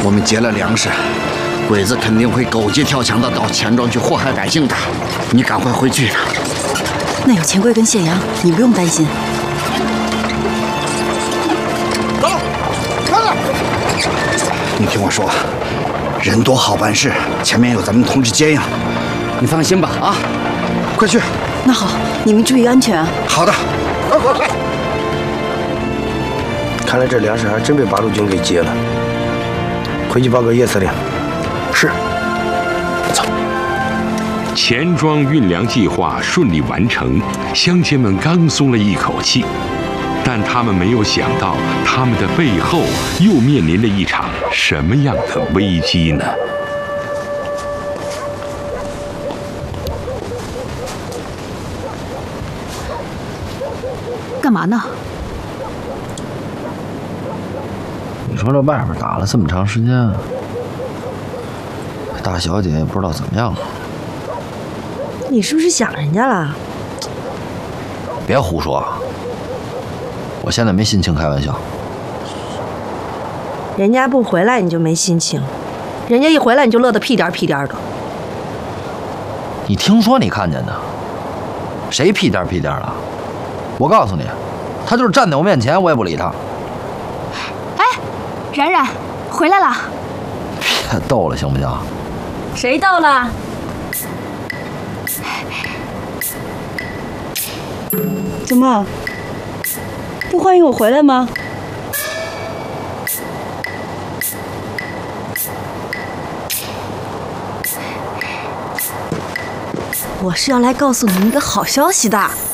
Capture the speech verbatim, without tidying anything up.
我们劫了粮食，鬼子肯定会狗急跳墙的到钱庄去祸害百姓的。你赶快回去吧。 那有钱柜跟谢阳，你不用担心。 走，看了。你听我说，人多好办事，前面有咱们同志接应，你放心吧啊！快去。 那好，你们注意安全啊。 好的，快快快！ 看来这粮食还真被八路军给劫了。回去报告叶司令。是。走。 钱庄运粮计划顺利完成，乡亲们刚松了一口气，但他们没有想到，他们的背后又面临着一场什么样的危机呢？ 干嘛呢？ 你说这外边打了这么长时间，大小姐也不知道怎么样了。 你是不是想人家了？ 别胡说，我现在没心情开玩笑。 人家不回来你就没心情，人家一回来你就乐得屁颠屁颠的。 你听说你看见的？谁屁颠屁颠的？我告诉你，他就是站在我面前，我也不理他。 哎，冉冉回来了。 别逗了，行不行？ 谁逗了？ 怎么？不欢迎我回来吗？ 我是要来告诉你们一个好消息的。